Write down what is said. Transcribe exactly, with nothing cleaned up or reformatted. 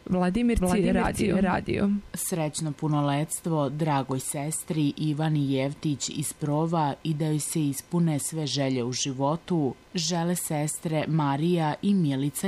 Vladimirci radio. radio. Srećno punoletstvo dragoj sestri Ivani Jevtić iz Prova i da joj se ispune sve želje u životu, žele sestre Marija i Milica